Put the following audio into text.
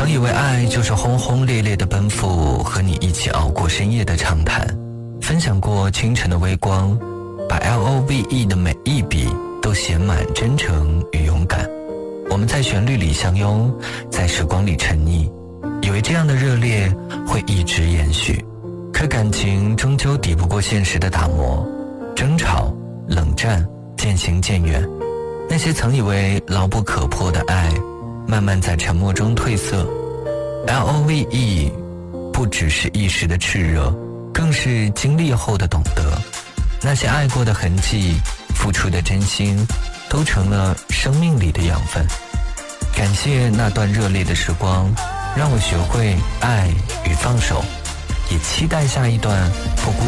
曾以为爱就是轰轰烈烈的奔赴，和你一起熬过深夜的长谈，分享过清晨的微光，把 LOVE 的每一笔都写满真诚与勇敢。我们在旋律里相拥，在时光里沉溺，以为这样的热烈会一直延续，可感情终究抵不过现实的打磨，争吵、冷战渐行渐远。那些曾以为牢不可破的爱，慢慢在沉默中褪色。 LOVE 不只是一时的炽热，更是经历后的懂得。那些爱过的痕迹，付出的真心，都成了生命里的养分。感谢那段热烈的时光，让我学会爱与放手，也期待下一段不孤